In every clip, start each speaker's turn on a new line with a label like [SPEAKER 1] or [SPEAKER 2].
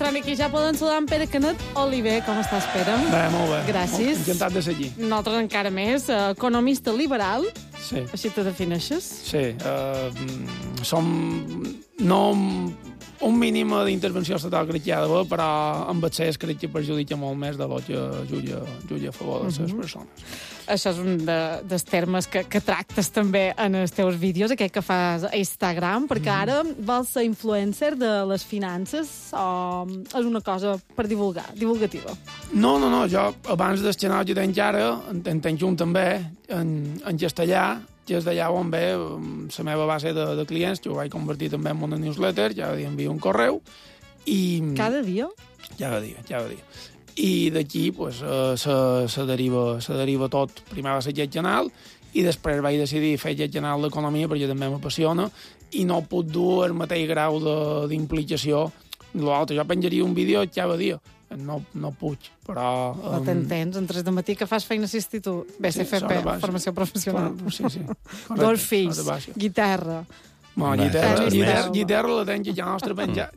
[SPEAKER 1] Bueno, aquí ja poden saludar en Pere Canet Oliver. Com estàs, Pere?
[SPEAKER 2] Bé, molt bé.
[SPEAKER 1] Gràcies.
[SPEAKER 2] Encantat de ser aquí.
[SPEAKER 1] Nosaltres encara més. Economista liberal.
[SPEAKER 2] Sí.
[SPEAKER 1] Així te defineixes?
[SPEAKER 2] Sí. Som... No un mínim d'intervenció estatal crec que hi ha d'haver, però amb accés crec que perjudica molt més de lo que jutja a favor de les persones.
[SPEAKER 1] Això és un dels termes que tractes també en els teus vídeos, aquest que fas a Instagram, perquè ara vols ser influencer de les finances o és una cosa per divulgativa?
[SPEAKER 2] No, jo abans del canal que tenc ara, en tenc un també, en castellà, que és d'allà on ve la meva base de clients, que ho vaig convertir també en una newsletter, cada dia envio un correu.
[SPEAKER 1] Cada dia?
[SPEAKER 2] Cada dia. I d'aquí pues, se deriva tot. Primer va ser aquest canal i després vaig decidir fer aquest canal d'economia perquè també m'apassiona i no puc dur el mateix grau d'implicació. L'altre, jo penjaria un vídeo cada dia. No puc, però...
[SPEAKER 1] No t'entens, en 3 de matí que fas feina a l'institut, BCFP, formació professional.
[SPEAKER 2] Sí. Correcte,
[SPEAKER 1] 2 fills, guitarra...
[SPEAKER 2] Guitarra la tenc ja nostra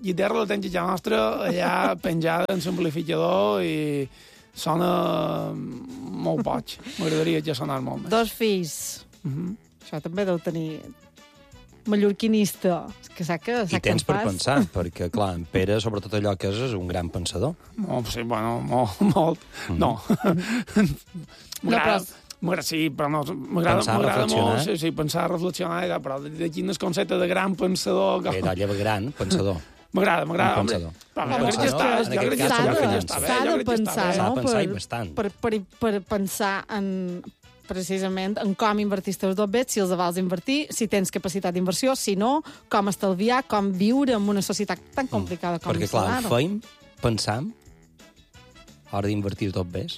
[SPEAKER 2] allà penjada en l'amplificador i sona molt poig. M'agradaria ja sonar molt més.
[SPEAKER 1] 2 fills. Això també deu tenir mallorquinista. Que saps que
[SPEAKER 3] I tens per pensar, perquè, clar, en Pere, sobretot allò que és un gran pensador.
[SPEAKER 2] Sí, bueno, molt. No. Sí, però no, m'agrada molt pensar, reflexionar, però de quin és el concepte de gran pensador...
[SPEAKER 3] Era lleva gran pensador.
[SPEAKER 2] M'agrada.
[SPEAKER 1] S'ha de pensar,
[SPEAKER 3] bastant.
[SPEAKER 1] Per pensar en precisament en com invertir els teus dobbets, si els vols invertir, si tens capacitat d'inversió, si no, com estalviar, com viure en una societat tan complicada com
[SPEAKER 3] perquè, clar, feim, pensam, a l'hora d'invertir els dobbets...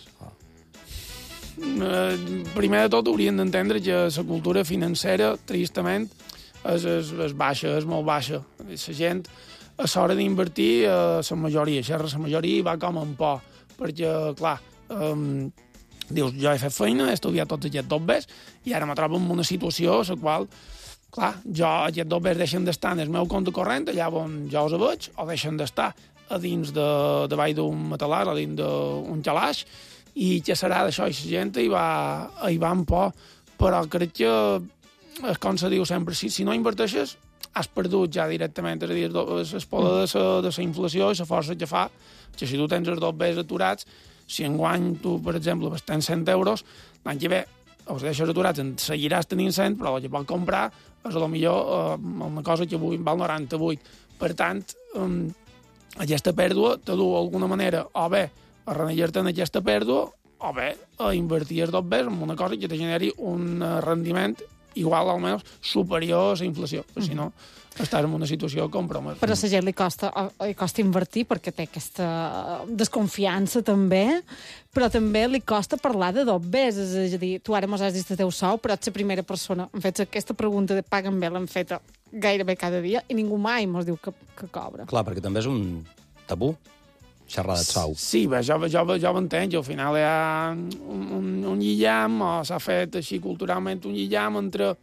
[SPEAKER 2] Primer de tot hauríem d'entendre que la cultura financera, tristament, és baixa, és molt baixa. La gent, a l'hora d'invertir, la majoria va com en por, perquè, clar, dius, jo he fet feina, he estudiat tots aquests dobbers, i ara me trobo en una situació a la qual, clar, aquests dobbers deixen d'estar en el meu compte corrent, allà on jo els veig, o deixen d'estar a dins davall d'un matalar o dins d'un calaix, i què serà d'això? I la gent hi va amb por, però crec que és com se diu sempre, si no inverteixes, has perdut ja directament, és a dir, el poder de la inflació i la força que fa, que si tu tens els dobbers aturats, si enguany tu, per exemple, vas tenir 100 euros, l'any que ve els deixes aturats, en seguiràs tenint 100, però el que pots comprar és potser una cosa que avui val 98. Per tant, aquesta pèrdua te du d'alguna manera o bé a renellar-te en aquesta pèrdua o bé a invertir els dobbers en una cosa que te generi un rendiment igual almenys superior a la inflació, perquè si no estàs en una situació compromesa.
[SPEAKER 1] Però a la gent li costa invertir perquè té aquesta desconfiança també, però també li costa parlar de dobbers, és a dir, tu ara mos has dit el teu sou, però ets la primera persona. Em fets aquesta pregunta de paguen bé, l'hem feta gairebé cada dia i ningú mai mos diu que cobra.
[SPEAKER 3] Clar, perquè també és un tabú xerrar de sou.
[SPEAKER 2] Sí, bé, jo ho entenc, al final hi ha un lligam, o s'ha fet així culturalment un lligam entre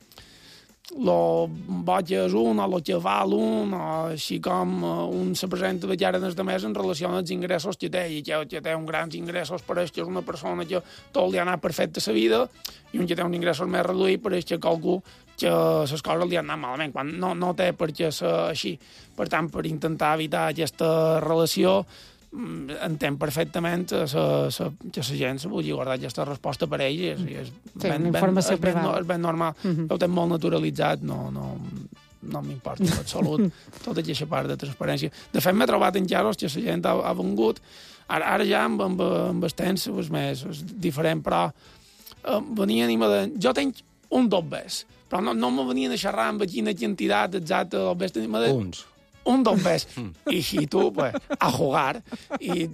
[SPEAKER 2] lo boig és un, o lo que val un, o així com un se presenta de cara des de més en relació als ingressos que té, i que té uns grans ingressos pareix que és una persona que tot li ha anat perfecte a la vida, i un que té uns ingressos més reduïts pareix que qualcú que les coses li han anat malament, quan no té per què ser així. Per tant, per intentar evitar aquesta relació, entenc perfectament que la gent se vulgui guardar aquesta resposta per ell i és
[SPEAKER 1] informació privada.
[SPEAKER 2] És ben normal. Ho tenc molt naturalitzat, no m'importa en absolut tota aquesta part de transparència. De fet, m'he trobat en casos que la gent ha vengut, ara ja amb el temps és més diferent, però venien i me deien, jo tenc un dobbers, però no me venien a xerrar amb quina quantitat exacta de dobbers tenia.
[SPEAKER 3] Uns.
[SPEAKER 2] Un dobbers. I tu, pues, a jugar. I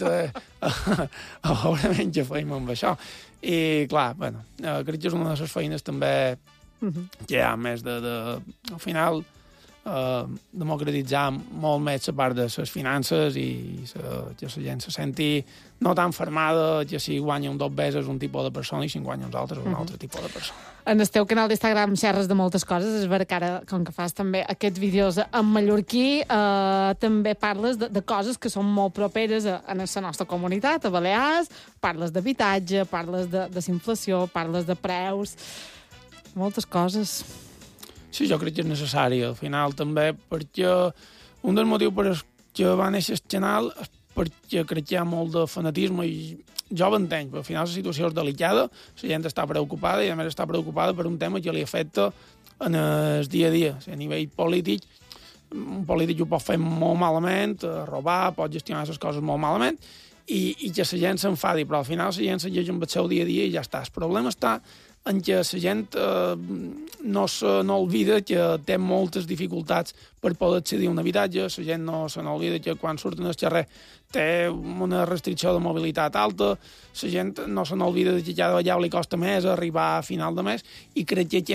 [SPEAKER 2] a veure menys feina amb això. I, clar, bueno, crec que és una de les feines també que hi ha més de... Al final, democratitzar molt més la part de les finances i que la gent se senti no tan fermada que si guanya un 2 veces un tipus de persona i si en guanya uns altres un altre tipus de persona.
[SPEAKER 1] En el teu canal d'Instagram xerres de moltes coses, és vera que ara, com que fas també aquests vídeos en mallorquí, també parles de coses que són molt properes a la nostra comunitat, a Balears, parles d'habitatge, parles de inflació, parles de preus, moltes coses.
[SPEAKER 2] Sí, jo crec que és necessari, al final també, perquè un dels motius per què va néixer el canal és perquè crec que hi ha molt de fanatisme i jo ho entenc, però al final la situació és delicada, la gent està preocupada i a més està preocupada per un tema que li afecta en el dia a dia. O sigui, a nivell polític, un polític ho pot fer molt malament, robar, pot gestionar les coses molt malament i que la gent s'enfadi, però al final la gent se llegeix amb el seu dia a dia i ja està. El problema està en què la gent no oblida que té moltes dificultats per poder accedir a un habitatge, la gent no se n'oblida que quan surten al carrer té una restricció de mobilitat alta, la gent no se n'oblida que cada vegada li costa més arribar a final de mes i crec que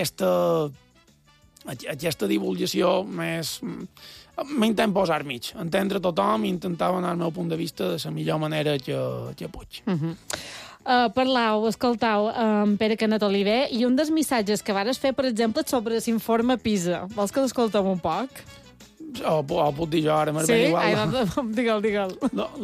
[SPEAKER 2] aquesta divulgació més... M'intent posar mig, entendre tothom i intentar donar el meu punt de vista de la millor manera que puc.
[SPEAKER 1] Parlau, escoltau, Pere Canet Oliver, i un dels missatges que vares fer, per exemple, sobre l'informe PISA. Vols que l'escoltem un poc?
[SPEAKER 2] O puc dir jo ara,
[SPEAKER 1] sí? Igual. Digue'l.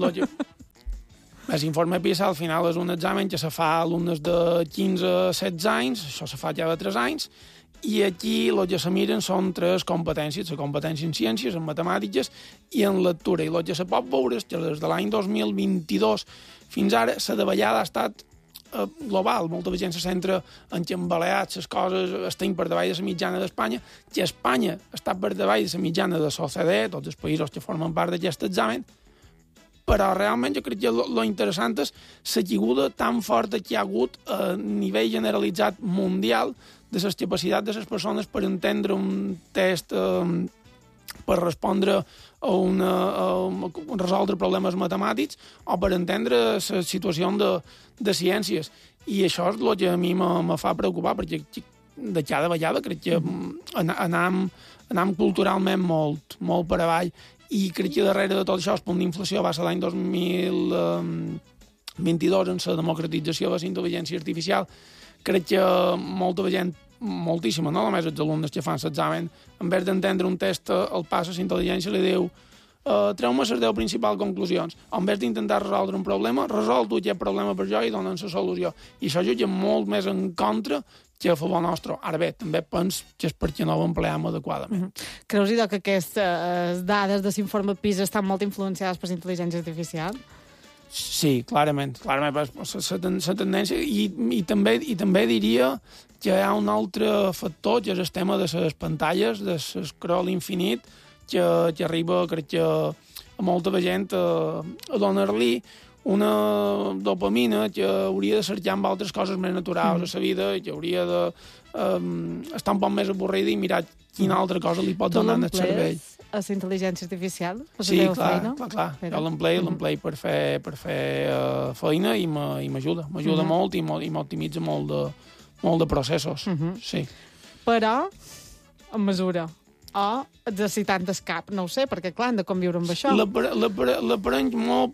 [SPEAKER 2] L'informe PISA al final és un examen que se fa a alumnes de 15 a 16 anys, això se fa ja de 3 anys, i aquí el que se miren són 3 competències, la competència en ciències, en matemàtiques i en lectura. I el que se pot veure és que des de l'any 2022 fins ara la davallada ha estat global. Molta gent se centra en que en Balears les coses estan per davall de la mitjana d'Espanya, que Espanya està per davall de la mitjana de l'OCDE, tots els països que formen part d'aquest examen, però realment jo crec que lo interessant és la caiguda tan forta que hi ha hagut a nivell generalitzat mundial de les capacitats de les persones per entendre un test, per respondre a resoldre problemes matemàtics o per entendre la situació de ciències. I això és el que a mi me fa preocupar, perquè de cada vegada crec que anam culturalment molt per avall i crec que darrere de tot això el punt d'inflació va ser l'any 2022 en la democratització de la intel·ligència artificial. Crec que molta gent, moltíssima, no només els alumnes que fan l'examen, en vez d'entendre un test el pas a la intel·ligència li diu treu-me les 10 principals conclusions. En vez d'intentar resoldre un problema, resol tu aquest problema per jo i donen la solució. I això jo és molt més en contra que a favor nostre. Ara bé, també pens que és perquè no ho empleem adequadament.
[SPEAKER 1] Creus, idò, que aquestes dades de l'informe PISA estan molt influenciades per la intel·ligència artificial?
[SPEAKER 2] Sí, clarament. La tendència i també diria que hi ha un altre factor, que és el tema de les pantalles, de l'escroll infinit, que arriba, crec que a molta gent a donar-li una dopamina que hauria de cercar amb altres coses més naturals a la vida i que hauria d'estar un poc més avorrida i mirar quina altra cosa li pot donar al cervell.
[SPEAKER 1] A la intel·ligència artificial?
[SPEAKER 2] Sí, clar. Jo l'emplei per fer feina i m'ajuda. M'ajuda molt i m'optimitza molt de processos. Sí.
[SPEAKER 1] Però, en mesura, o exercitant el cap, no ho sé, perquè clar, han de conviure amb això.
[SPEAKER 2] L'aprenc molt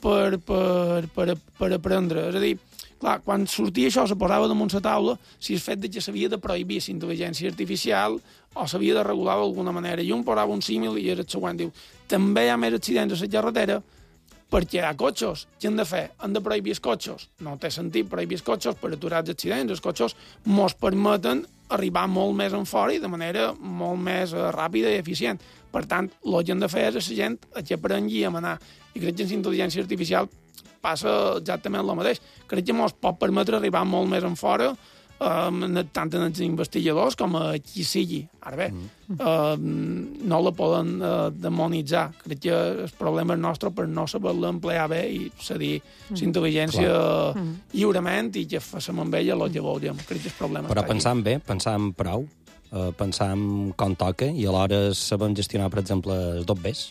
[SPEAKER 2] per aprendre. És a dir, clar, quan sortia això, se posava damunt la taula si el fet que s'havia de prohibir la intel·ligència artificial o s'havia de regular d'alguna manera. I un posava un símil i era el següent. Diu, també hi ha més accidents a la carretera perquè hi ha cotxes. Què han de fer? Han de prohibir els cotxes. No té sentit prohibir els cotxes per aturar els accidents. Els cotxes mos permeten arribar molt més en fora i de manera molt més ràpida i eficient. Per tant, el que hem de fer és a la gent que aprengui a manar. I crec que en la intel·ligència artificial passa exactament el mateix. Crec que ens pot permetre arribar molt més en fora, tant en els investigadors com a qui sigui. Ara bé, no la poden demonitzar. Crec que el problema és nostre per no saber-la emplear bé i cedir la intel·ligència lliurement i que fem amb ella el que voldríem. Crec que el problema
[SPEAKER 3] però
[SPEAKER 2] està
[SPEAKER 3] pensant bé, pensant prou, pensant com toca i alhora sabem gestionar, per exemple, els dobbers.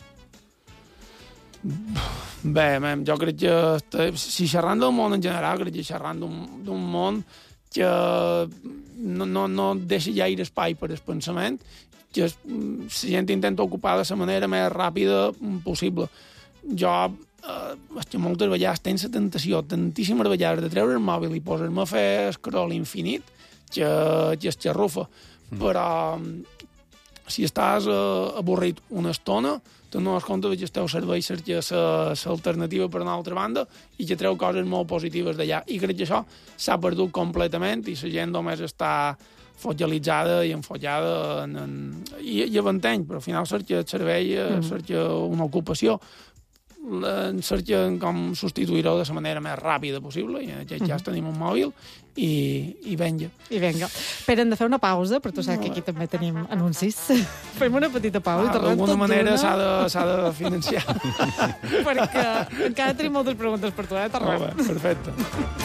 [SPEAKER 2] Bé, jo crec que si xerrant del món en general, crec que xerrant d'un món que no deixa gaire espai per al pensament, que la gent intenta ocupar de la manera més ràpida possible. Jo, que moltes vegades tens la tentació, tantíssimes vegades, de treure el mòbil i posar-me a fer scroll infinit, que es xarrufa. Però si estàs avorrit una estona, te n'has compte que el teu cervell cerca l'alternativa per una altra banda i que treu coses molt positives d'allà. I crec que això s'ha perdut completament i la gent només està focalitzada i enfollada i avanteny, però al final cerca el servei, cerca una ocupació, cerquen com substituir-ho de la manera més ràpida possible, i en aquest cas tenim un mòbil i venga.
[SPEAKER 1] I venga. Pere, hem de fer una pausa, però tu saps que aquí també tenim anuncis. Fem una petita pausa i tornem tot
[SPEAKER 2] d'alguna manera s'ha de financiar.
[SPEAKER 1] Perquè encara tenim moltes preguntes per tu, Tornem.
[SPEAKER 2] Molt bé, perfecte.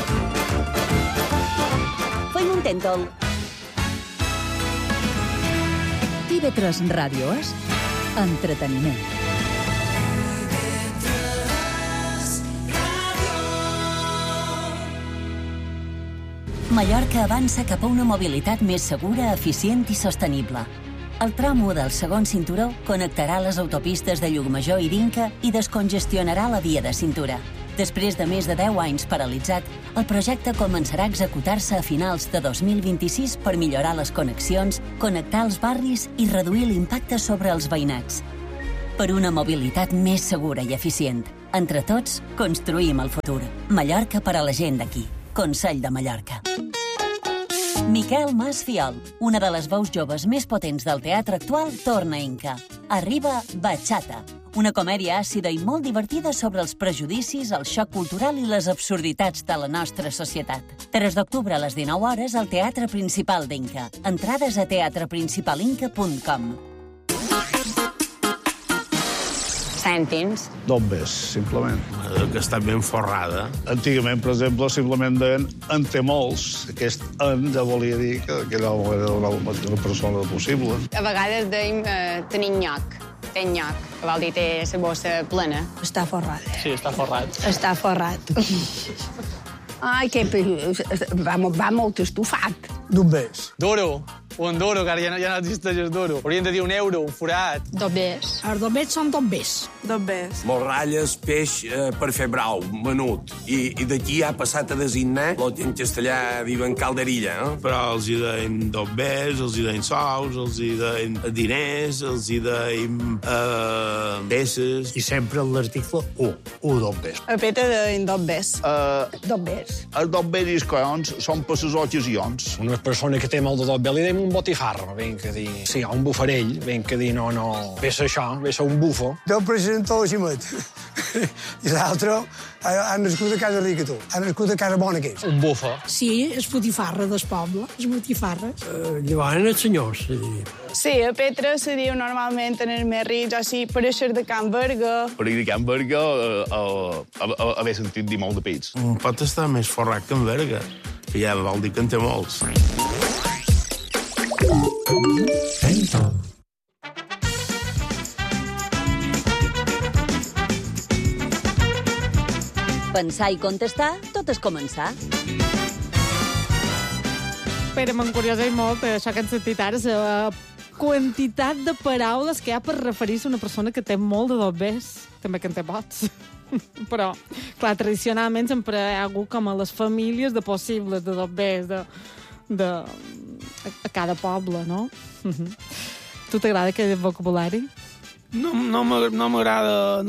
[SPEAKER 4] Fem un tèntol. TV3 Ràdio és entreteniment. Mallorca avança cap a una mobilitat més segura, eficient i sostenible. El tramo del segon cinturó connectarà les autopistes de Llucmajor i d'Inca i descongestionarà la via de cintura. Després de més de 10 anys paralitzat, el projecte començarà a executar-se a finals de 2026 per millorar les connexions, connectar els barris i reduir l'impacte sobre els veïnats. Per una mobilitat més segura i eficient. Entre tots, construïm el futur. Mallorca per a la gent d'aquí. Consell de Mallorca. Miquel Mas Fiol, una de les veus joves més potents del teatre actual, torna a Inca. Arriba Bachata, una comèdia àcida i molt divertida sobre els prejudicis, el xoc cultural i les absurditats de la nostra societat. 3 d'octubre a les 19 hores al Teatre Principal d'Inca. Entrades a teatreprincipalinca.com.
[SPEAKER 5] Cèntims.
[SPEAKER 6] Dobbes, simplement.
[SPEAKER 7] Que està ben forrada.
[SPEAKER 6] Antigament, per exemple, simplement deien en té molts. Aquest en ja volia dir que allò era una persona possible.
[SPEAKER 5] A vegades deim tenir nyoc. Té nyoc, que vol dir té la bossa plena.
[SPEAKER 8] Està forrat.
[SPEAKER 2] Sí, està forrat.
[SPEAKER 8] Està forrat. Ai, que va molt estufat.
[SPEAKER 9] Dobbes. Duro. Un duro, que ara ja no existeix el duro. Haurien de dir un euro, un forat.
[SPEAKER 8] Dobbes. Els dobbes són dobbes.
[SPEAKER 10] Dobbes.
[SPEAKER 7] Morralles, peix per fer brau, menut. I d'aquí ha passat a designar, en castellà diuen calderilla, no? Però els hi deien dobbes, els hi deien sous, els hi deien diners, els hi deien peces.
[SPEAKER 6] I sempre l'article dobbes.
[SPEAKER 8] A Peter deien dobbes. Dobbes.
[SPEAKER 6] Els dobbes collons són per les ocasions.
[SPEAKER 9] Una persona que té molt de dobbes li deim un botifarro, ben que dir... Sí, un bufarell, ben que dir no... Ve això, ve un bufo.
[SPEAKER 11] Jo presento la Ximet. I l'altre ha nascut a Casa Rica, tu. Ha nascut a Casa Bona, que és.
[SPEAKER 9] Un bufo.
[SPEAKER 8] Sí, és botifarra del poble. És botifarra.
[SPEAKER 9] Llavors, els senyors.
[SPEAKER 10] Sí, a Petra se diu normalment en els més rics, o sigui, per això de Can Berga.
[SPEAKER 6] Per dir Can Berga, haver sentit dir molt de pits.
[SPEAKER 7] Pot estar més forrat que en Berga, que ja vol dir que en té molts.
[SPEAKER 4] Pensar i contestar, tot és començar.
[SPEAKER 1] Pere, m'encuriosa molt això que hem sentit ara, la quantitat de paraules que hi ha per referir-se a una persona que té molt de dobbers, també que en té bots. Però, clar, tradicionalment sempre hi ha hagut com a les famílies de possibles, de dobbers, a cada poble, no? Tu t'agrada aquell vocabulari?
[SPEAKER 2] No m'agrada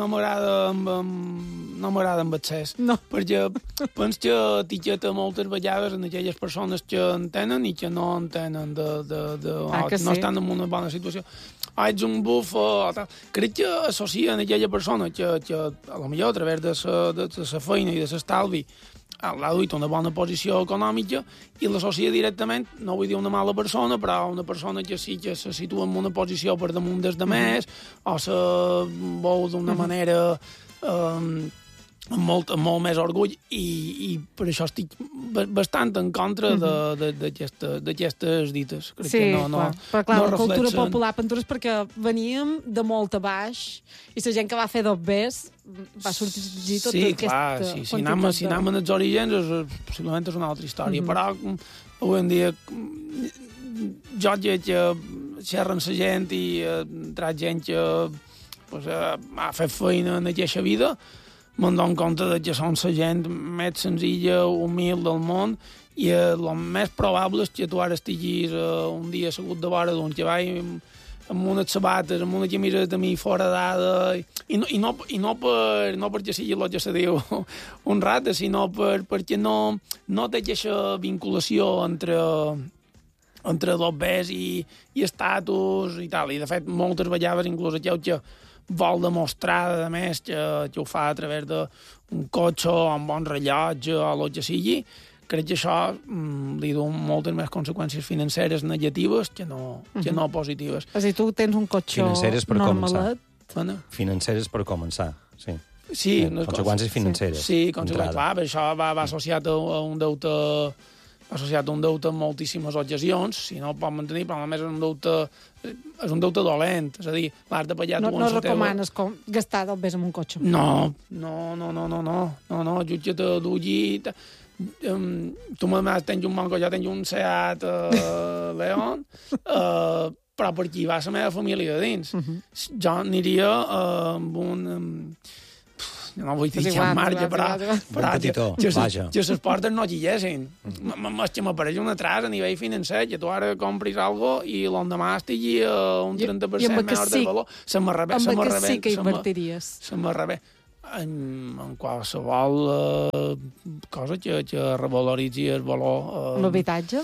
[SPEAKER 2] amb excés.
[SPEAKER 1] No.
[SPEAKER 2] Perquè penso que etiqueta moltes vegades en aquelles persones que entenen i que no entenen que no estan en una bona situació. Ets un bufo... Crec que associen aquella persona que a lo millor a través de la feina i de l'estalvi l'ha duit a una bona posició econòmica i l'associa directament, no vull dir una mala persona, però una persona que sí que se situa en una posició per damunt des de més, o se veu d'una manera amb molt més orgull, i per això estic bastant en contra d'aquestes dites. Crec
[SPEAKER 1] sí,
[SPEAKER 2] que no,
[SPEAKER 1] però clar,
[SPEAKER 2] no
[SPEAKER 1] la cultura
[SPEAKER 2] reflexen...
[SPEAKER 1] popular per és perquè veníem de molt a baix i la gent que va fer dobbers va sortir tota aquesta
[SPEAKER 2] quantitat. Si anem als orígens, possiblement és una altra història, però avui en dia jo crec que xerren la gent i tras gent que ha fet feina en aquesta vida, me'n dono compte que són la gent més senzilla, humil del món, i el més probable és que tu ara estiguis un dia assegut de vora d'un cavall amb unes sabates, amb una camisa de mi foradada, i no perquè sigui el que se diu un rata, sinó perquè no té aquesta vinculació entre dobbers i estatus i tal. I, de fet, moltes vegades, inclús aquell que vol demostrar, a més, que ho fa a través d'un cotxe o un bon rellotge o el que sigui, crec que això li dona moltes més conseqüències financeres negatives que no positives.
[SPEAKER 1] És a dir, tu tens un cotxe normalet.
[SPEAKER 3] Financeres per començar, sí.
[SPEAKER 2] Sí,
[SPEAKER 3] conseqüències financeres.
[SPEAKER 2] Sí, conseqüències. Per això va associat a un deute en moltíssimes ocasions, si no el pot mantenir, però només és un deute dolent, és a dir, l'has de pagar...
[SPEAKER 1] No recomanes gastar dobbers en un cotxe?
[SPEAKER 2] No, jutge-te d'ulli... Tu només tens un bon cotxe, tens un Seat León, però per aquí va la meva família de dins. Jo aniria amb un... no vull dir que en marge, però que les portes no lliguessin. És que m'apareix un atras a nivell financer, que tu ara compris alguna cosa i l'endemà estigui un 30% menys de valor.
[SPEAKER 1] Amb què sí que invertiries?
[SPEAKER 2] Se m'arrebé. En qualsevol cosa que revaloritzi el valor.
[SPEAKER 1] L'habitatge?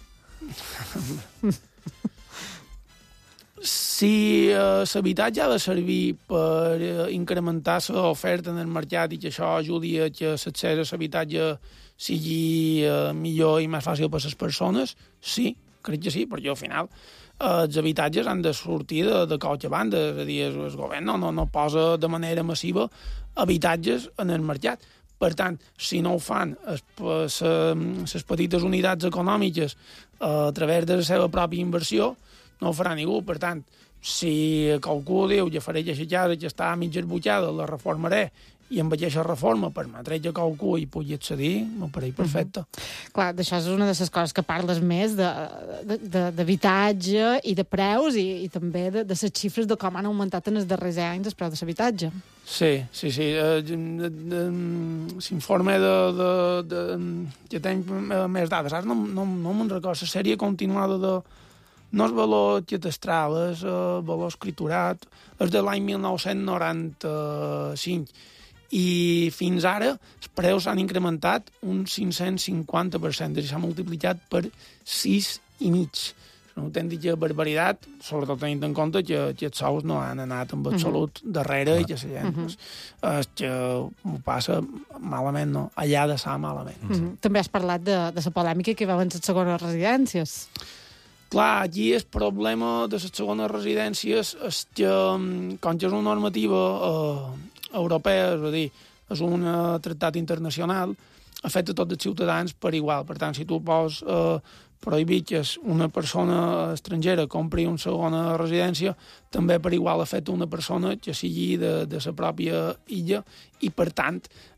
[SPEAKER 2] Si l'habitatge ha de servir per incrementar l'oferta en el mercat i que això ajudi a que l'accés a l'habitatge sigui millor i més fàcil per a les persones, sí, crec que sí, perquè al final els habitatges han de sortir de qualque banda, és a dir, el govern no posa de manera massiva habitatges en el mercat. Per tant, si no ho fan les petites unitats econòmiques a través de la seva pròpia inversió, no ho farà ningú. Per tant, si qualcú diu que faré aquesta casa que està mig esbutxada, la reformaré, i amb aquesta reforma permetré que qualcú hi pugui accedir, m'apareix perfecte.
[SPEAKER 1] Clar, d'això és una de les coses que parles més, d'habitatge i de preus i també de les xifres de com han augmentat en els darrers anys els preus de l'habitatge.
[SPEAKER 2] Sí. S'informa que tenc més dades. Ara no me'n recordo. La sèrie continuada de... No és valor catastral, és valor escriturat. És de l'any 1995. I fins ara els preus s'han incrementat un 550%, és a dir, s'ha multiplicat per 6,5. És una autèntica barbaritat, sobretot tenint en compte que els sous no han anat amb absolut darrere i que la gent és que ho passa malament, no? Allà de sa malament.
[SPEAKER 1] També has parlat de la polèmica que hi va haver en les segones residències.
[SPEAKER 2] Clar, aquí el problema de les segones residències és que, com que és una normativa europea, és a dir, és un tractat internacional, afecta tots els ciutadans per igual. Per tant, si tu vols prohibir que una persona estrangera compri una segona residència, també per igual afecta una persona que sigui de la pròpia illa i, per tant,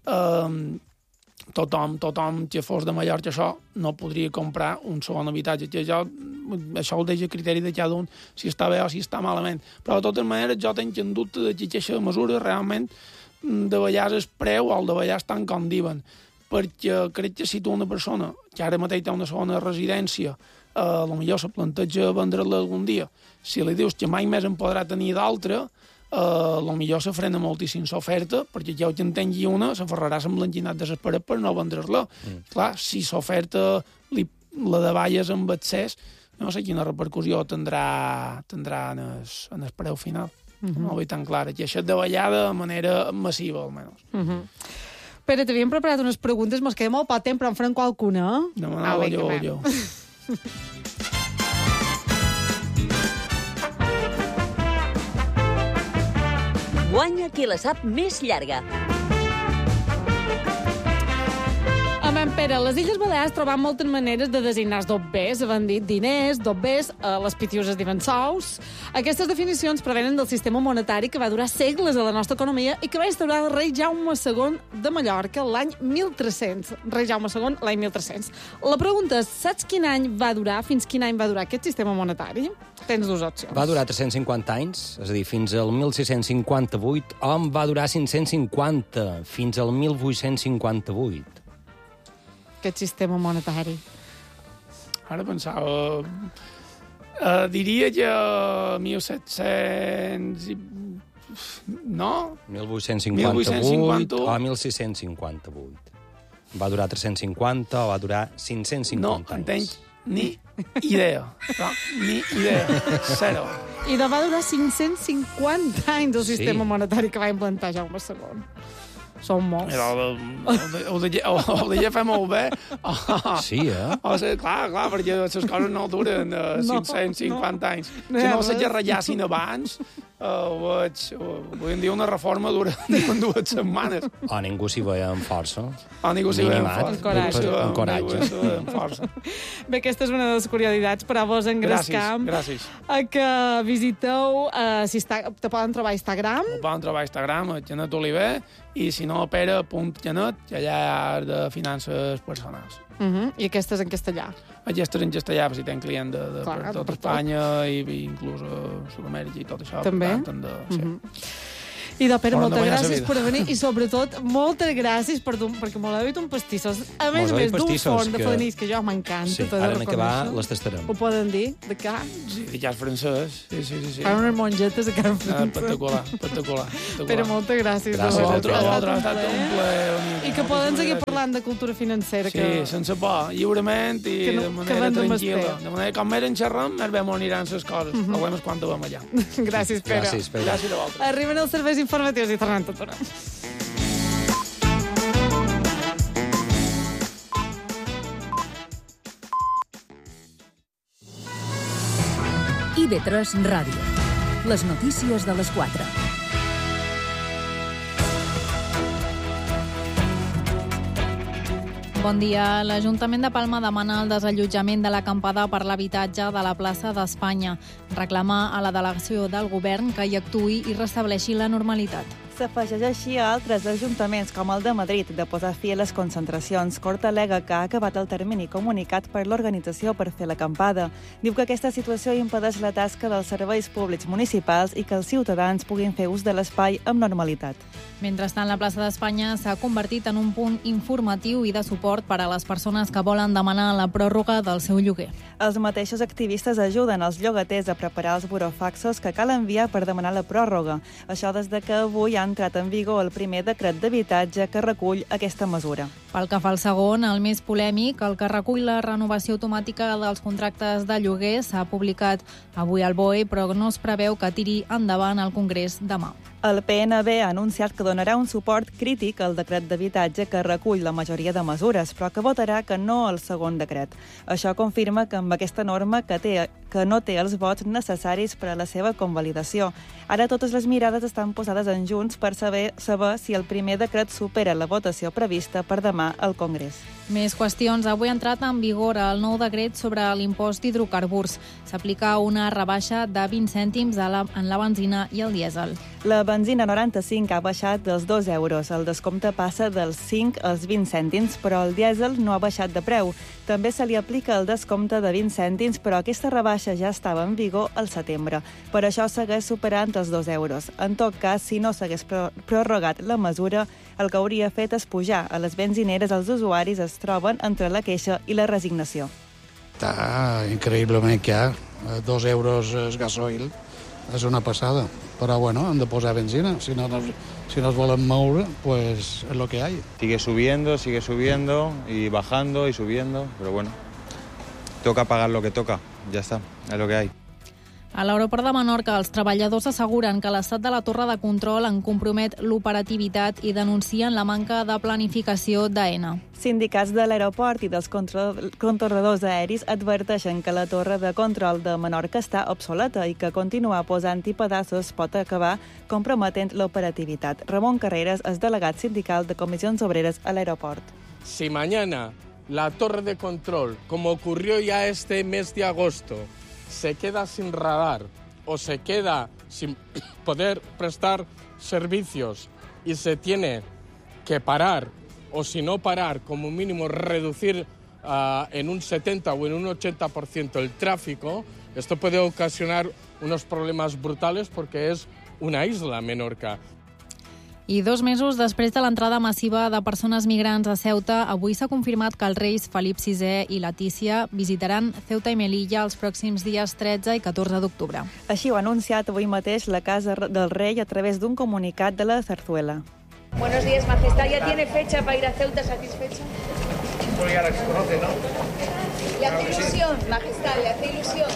[SPEAKER 2] tothom que fos de Mallorca això no podria comprar un segon habitatge. Això ho deixa a criteri de cada un, si està bé o si està malament. Però de totes maneres jo tinc en dubte de que aquesta mesura realment de vegades el preu o el de vegades tant com diuen. Perquè crec que si tu una persona que ara mateix té una segona residència potser se planteja vendre-la algun dia, si li dius que mai més en podrà tenir d'altra, potser se frena moltíssim l'oferta, perquè ja ho que en tingui una s'aferrarà amb l'enginat desesperat per no vendre-la. Clar, si l'oferta la davalles amb excés, no sé quina repercussió tindrà en el preu final. No ho veig tan clar. I això davallada de manera massiva, almenys.
[SPEAKER 1] Pere, t'havíem preparat unes preguntes, mos queda molt poc temps, però en farem qualcuna.
[SPEAKER 2] Demanava jo.
[SPEAKER 4] Guanya qui la sap més llarga.
[SPEAKER 1] Amb en Pere veure, les Illes Balears troben moltes maneres de designar els dobbers. Havent dit diners, dobbers, les pitiuses diuen sous. Aquestes definicions provenen del sistema monetari que va durar segles a la nostra economia i que va instaurar el rei Jaume II de Mallorca l'any 1300. Rei Jaume II, l'any 1300. La pregunta és, saps fins quin any va durar aquest sistema monetari? Tens dues opcions.
[SPEAKER 3] Va durar 350 anys, és a dir, fins al 1658, o va durar 550, fins al 1858.
[SPEAKER 1] Aquest sistema monetari.
[SPEAKER 2] Ara pensava... diria que 1700... No?
[SPEAKER 3] 1858 o 1658. Va durar 350 o va durar 550 anys.
[SPEAKER 2] No, entenc ni idea. No, ni idea. Zero.
[SPEAKER 1] I va durar 550 anys el sistema monetari que va implantar Jaume II. Són molts.
[SPEAKER 2] Ho deia fer molt bé.
[SPEAKER 3] Sí, eh?
[SPEAKER 2] Clar, perquè les coses no duren 550 anys. Si no se gerrallassin abans, podríem dir una reforma dura 2 setmanes.
[SPEAKER 3] O ningú s'hi veia amb força.
[SPEAKER 2] O ningú s'hi veia amb
[SPEAKER 3] coratge.
[SPEAKER 1] Bé, aquesta és una de les curiositats, però vos engrescam que visiteu, te poden trobar a Instagram.
[SPEAKER 2] Ho poden trobar a Instagram, a Janet Oliver, i si no, pere.janet, que allà hi ha de finances personals.
[SPEAKER 1] I aquesta és en castellà?
[SPEAKER 2] Aquesta és en castellà, si tenen client de tot Espanya i inclús Sud-amèrica i tot això.
[SPEAKER 1] També? I Pere, moltes gràcies per venir i sobretot moltes gràcies perquè m'ho heu dit un pastissos. A més d'un forn de Felanís, que jo m'encanta.
[SPEAKER 3] Sí, ara en acabar les tastarem.
[SPEAKER 1] Ho poden dir, de què?
[SPEAKER 2] Sí, de cas francès. Sí.
[SPEAKER 1] Fan unes mongetes de carn francès.
[SPEAKER 2] Espectacular.
[SPEAKER 1] Pere, moltes gràcies. I que poden seguir parlant de cultura financera.
[SPEAKER 2] Sí, sense por, lliurement i de manera tranquil·la. De manera com més en xerrem, més bé m'ho aniran les coses. El problema és quan ho vam allà.
[SPEAKER 1] Gràcies, Pere.
[SPEAKER 3] Gràcies
[SPEAKER 2] a vosaltres.
[SPEAKER 1] Arriben els serveis informatius i tornem tot una.
[SPEAKER 12] IB3 Ràdio. Les notícies de les 4.
[SPEAKER 13] Bon dia. L'Ajuntament de Palma demana el desallotjament de l'acampada per l'habitatge de la plaça d'Espanya. Reclama a la delegació del govern que hi actuï i restableixi la normalitat.
[SPEAKER 14] S'afegeix així a altres ajuntaments, com el de Madrid, de posar fi a les concentracions. Cort al·lega que ha acabat el termini comunicat per l'organització per fer l'acampada. Diu que aquesta situació impedeix la tasca dels serveis públics municipals i que els ciutadans puguin fer ús de l'espai amb normalitat.
[SPEAKER 13] Mentrestant, la plaça d'Espanya s'ha convertit en un punt informatiu i de suport per a les persones que volen demanar la pròrroga del seu lloguer.
[SPEAKER 14] Els mateixos activistes ajuden els llogaters a preparar els burofaxos que cal enviar per demanar la pròrroga. Això des de que avui ha entrat en vigor el primer decret d'habitatge que recull aquesta mesura.
[SPEAKER 13] Pel que fa al segon, el més polèmic, el que recull la renovació automàtica dels contractes de lloguer, s'ha publicat avui al BOE, però no es preveu que tiri endavant al Congrés demà.
[SPEAKER 14] El PNB ha anunciat que donarà un suport crític al decret d'habitatge que recull la majoria de mesures, però que votarà que no al segon decret. Això confirma que amb aquesta norma que no té els vots necessaris per a la seva convalidació. Ara totes les mirades estan posades en Junts per saber si el primer decret supera la votació prevista per demà al Congrés.
[SPEAKER 13] Més qüestions. Avui ha entrat en vigor el nou decret sobre l'impost d'hidrocarburs. S'aplica una rebaixa de 20 cèntims en la benzina i el dièsel.
[SPEAKER 14] La benzina 95 ha baixat dels 2 euros. El descompte passa dels 5 als 20 cèntims, però el dièsel no ha baixat de preu. També se li aplica el descompte de 20 cèntims, però aquesta rebaixa ja estava en vigor al setembre. Per això segueix superant els 2 euros. En tot cas, si no s'hagués prorrogat la mesura, el que hauria fet és pujar. A les benzineres els usuaris es troben entre la queixa i la resignació.
[SPEAKER 15] Està increïblement car. 2 euros el gasoil és una passada. Però bueno, han de posar benzina. Si no es volen moure, pues es lo que hay.
[SPEAKER 16] Sigue subiendo y bajando y subiendo, pero bueno, toca pagar lo que toca, ya está, es lo que hay.
[SPEAKER 13] A l'aeroport de Menorca, els treballadors asseguren que l'estat de la torre de control en compromet l'operativitat i denuncien la manca de planificació d'AENA.
[SPEAKER 14] Sindicats de l'aeroport i dels controladors aeris adverteixen que la torre de control de Menorca està obsoleta i que continuar posant-hi pedaços pot acabar comprometent l'operativitat. Ramon Carreras és delegat sindical de Comissions Obreres a l'aeroport.
[SPEAKER 17] Si mañana la torre de control, como ocurrió ya este mes de agosto, se queda sin radar o se queda sin poder prestar servicios y se tiene que parar, o si no parar, como mínimo reducir en un 70 o en un 80% el tráfico, esto puede ocasionar unos problemas brutales porque es una isla, Menorca.
[SPEAKER 13] I 2 mesos després de l'entrada massiva de persones migrants a Ceuta, avui s'ha confirmat que els reis Felip VI i Letícia visitaran Ceuta i Melilla els pròxims dies 13 i 14 d'octubre.
[SPEAKER 14] Així ho ha anunciat avui mateix la Casa del Rei a través d'un comunicat de la Zarzuela.
[SPEAKER 18] Buenos días, Majestad. ¿Ya tiene fecha para ir a Ceuta satisfecha?
[SPEAKER 19] Pues ya la que se conoce, ¿no?
[SPEAKER 18] ¿Le hace ilusión, Majestad? ¿Le hace ilusión?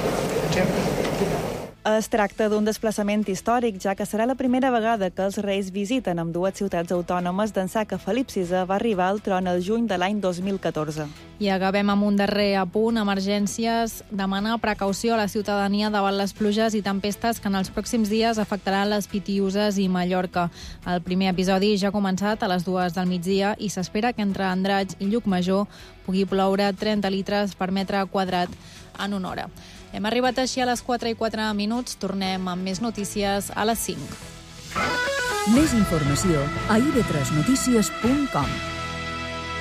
[SPEAKER 14] Es tracta d'un desplaçament històric, ja que serà la primera vegada que els reis visiten ambdues ciutats autònomes d'ençà que Felip VI va arribar al tron el juny de l'any 2014.
[SPEAKER 13] I acabem amb un darrer apunt. Emergències. Demanar precaució a la ciutadania davant les pluges i tempestes que en els pròxims dies afectaran les Pitiüses i Mallorca. El primer episodi ja ha començat a les 2 del migdia i s'espera que entre Andratx i Llucmajor pugui ploure 30 litres per metre quadrat en una hora. Hem arribat així a les 4:04. Tornem amb més notícies a les 5.
[SPEAKER 12] Més informació a ib3notícies.com.